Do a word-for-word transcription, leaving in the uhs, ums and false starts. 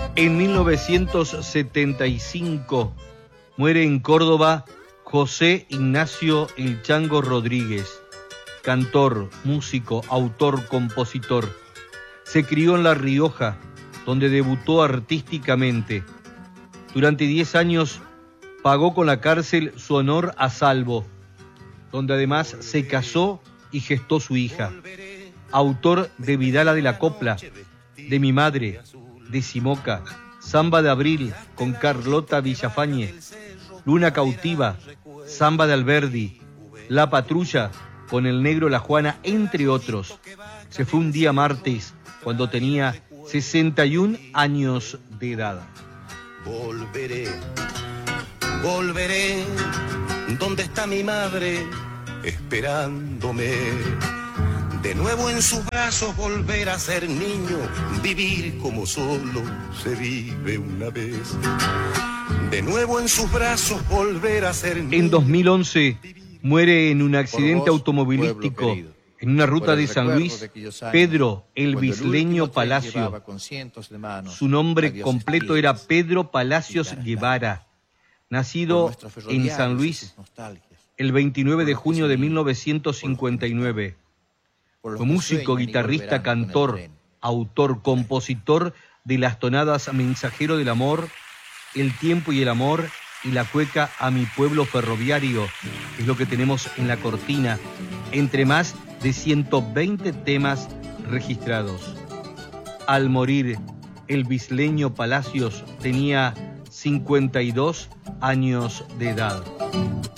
En mil novecientos setenta y cinco muere en Córdoba José Ignacio El Chango Rodríguez, cantor, músico, autor, compositor. Se crió en La Rioja, donde debutó artísticamente. Durante diez años pagó con la cárcel su honor a salvo, donde además se casó y gestó su hija. Autor de Vidala de la Copla, de Mi Madre, de Simoca, Samba de Abril con Carlota Villafañe, Luna Cautiva, Samba de Alberdi, La Patrulla con El Negro La Juana, entre otros. Se fue un día martes cuando tenía sesenta y un años de edad. Volveré, volveré, ¿dónde está mi madre? Esperándome. De nuevo en sus brazos volver a ser niño, vivir como solo se vive una vez. De nuevo en sus brazos volver a ser niño. En dos mil once muere en un accidente vos, automovilístico en una ruta de San Luis Pedro el Bisleño Palacio. Su nombre completo era Pedro Palacios Guevara, nacido en San Luis el veintinueve de junio de mil novecientos cincuenta y nueve. Fue músico, guitarrista, cantor, autor, compositor de las tonadas Mensajero del Amor, El Tiempo y el Amor y la cueca A mi pueblo ferroviario, es lo que tenemos en la cortina, entre más de ciento veinte temas registrados. Al morir, el Bisleño Palacios tenía cincuenta y dos años de edad.